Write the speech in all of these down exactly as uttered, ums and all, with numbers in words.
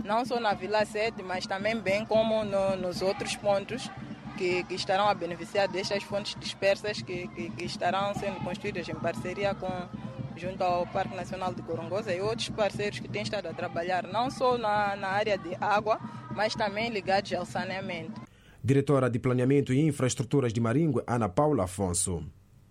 não só na Vila sete, mas também bem como no, nos outros pontos que, que estarão a beneficiar destas fontes dispersas que, que, que estarão sendo construídas em parceria com, junto ao Parque Nacional de Gorongosa e outros parceiros que têm estado a trabalhar não só na, na área de água, mas também ligados ao saneamento. Diretora de Planeamento e Infraestruturas de Maringue, Ana Paula Afonso.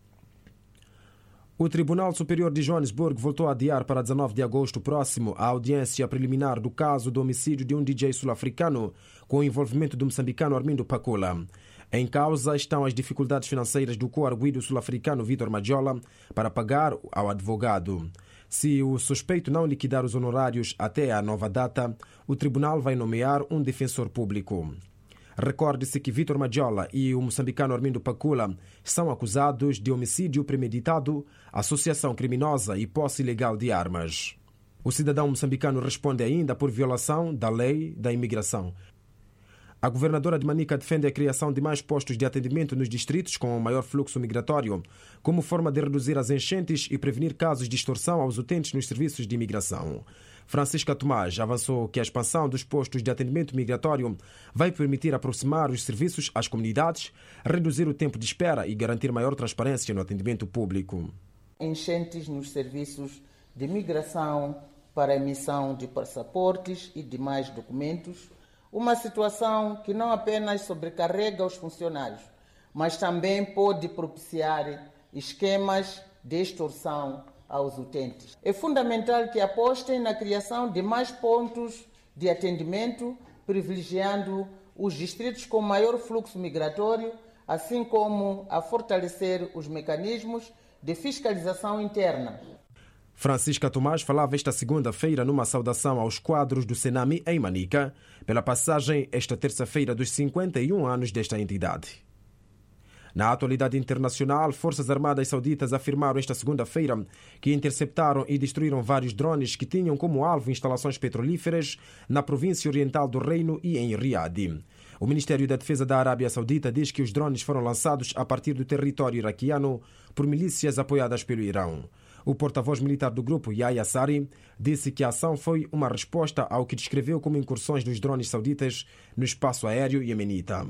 O Tribunal Superior de Joanesburgo voltou a adiar para dezanove de agosto próximo a audiência preliminar do caso do homicídio de um D J sul-africano com o envolvimento do moçambicano Armindo Pacula. Em causa estão as dificuldades financeiras do co-arguido sul-africano Vitor Magiola para pagar ao advogado. Se o suspeito não liquidar os honorários até a nova data, o tribunal vai nomear um defensor público. Recorde-se que Vitor Magiola e o moçambicano Armindo Pacula são acusados de homicídio premeditado, associação criminosa e posse ilegal de armas. O cidadão moçambicano responde ainda por violação da lei da imigração. A governadora de Manica defende a criação de mais postos de atendimento nos distritos com o maior fluxo migratório, como forma de reduzir as enchentes e prevenir casos de extorsão aos utentes nos serviços de imigração. Francisca Tomás avançou que a expansão dos postos de atendimento migratório vai permitir aproximar os serviços às comunidades, reduzir o tempo de espera e garantir maior transparência no atendimento público. Enchentes nos serviços de migração para emissão de passaportes e demais documentos, uma situação que não apenas sobrecarrega os funcionários, mas também pode propiciar esquemas de extorsão aos utentes. É fundamental que apostem na criação de mais pontos de atendimento, privilegiando os distritos com maior fluxo migratório, assim como a fortalecer os mecanismos de fiscalização interna. Francisca Tomás falava esta segunda-feira numa saudação aos quadros do Senami em Manica, pela passagem esta terça-feira dos cinquenta e um anos desta entidade. Na atualidade internacional, Forças Armadas Sauditas afirmaram esta segunda-feira que interceptaram e destruíram vários drones que tinham como alvo instalações petrolíferas na província oriental do Reino e em Riad. O Ministério da Defesa da Arábia Saudita diz que os drones foram lançados a partir do território iraquiano por milícias apoiadas pelo Irão. O porta-voz militar do grupo, Yahya Sari, disse que a ação foi uma resposta ao que descreveu como incursões dos drones sauditas no espaço aéreo iemenita.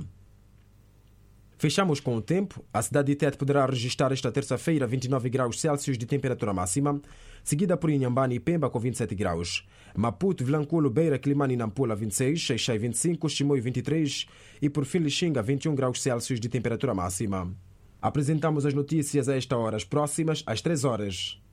Fechamos com o tempo. A cidade de Tete poderá registrar esta terça-feira vinte e nove graus Celsius de temperatura máxima, seguida por Inhambane e Pemba com vinte e sete graus. Maputo, Vilanculo, Beira, Climane e Nampula vinte e seis, Xai-Xai vinte e cinco, Chimoio vinte e três e por fim Lixinga vinte e um graus Celsius de temperatura máxima. Apresentamos as notícias a esta hora, as próximas às três horas.